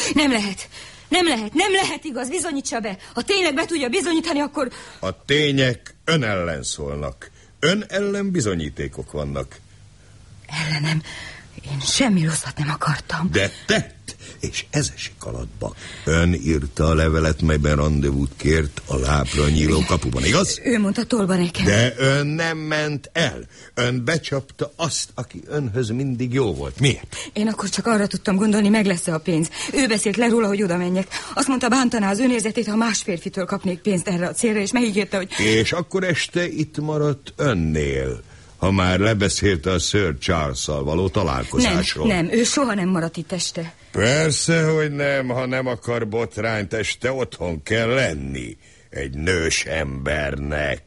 Nem lehet igaz, bizonyítsa be. Ha tényleg be tudja bizonyítani, akkor... A tények ön ellen szólnak. Ön ellen bizonyítékok vannak. Ellenem? Én semmi rosszat nem akartam. De tett, és ez esik alatba. Ön írta a levelet, melyben randevút kért a lábra nyíló kapuban, igaz? Ő mondta tolba nekem. De ön nem ment el. Ön becsapta azt, aki önhöz mindig jó volt. Miért? Én akkor csak arra tudtam gondolni, meg lesz-e a pénz. Ő beszélt le róla, hogy oda menjek. Azt mondta, bántaná az önérzetét, ha más férfitől kapnék pénzt erre a célra, és megígérte, hogy... És akkor este itt maradt önnél, ha már lebeszélte a Sir Charles-szal való találkozásról. Nem, ő soha nem maradt itt este. Persze, hogy nem, ha nem akar botrányt, este otthon kell lenni egy nős embernek.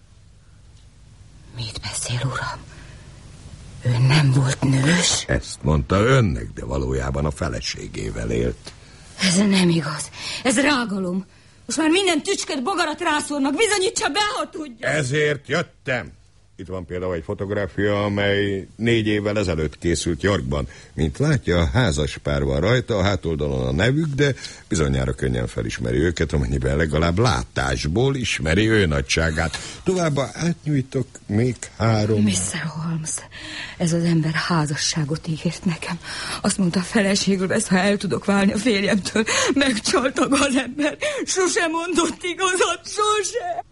Mit beszél, uram? Ő nem volt nős? Ezt mondta önnek, de valójában a feleségével élt. Ez nem igaz. Ez rágalom. Most már minden tücsköt bogarat rászórnak. Bizonyítsa be, ha tudja. Ezért jöttem. Itt van például egy fotográfia, amely 4 évvel ezelőtt készült Yorkban. Mint látja, házas pár van rajta, a hátoldalon a nevük, de bizonyára könnyen felismeri őket, amennyiben legalább látásból ismeri ő nagyságát. Továbbá átnyújtok még 3... Mr. Holmes, ez az ember házasságot ígért nekem. Azt mondta, feleségül vesz, ha el tudok válni a férjemtől. Megcsaltak az ember. Sose mondott igazat, sose.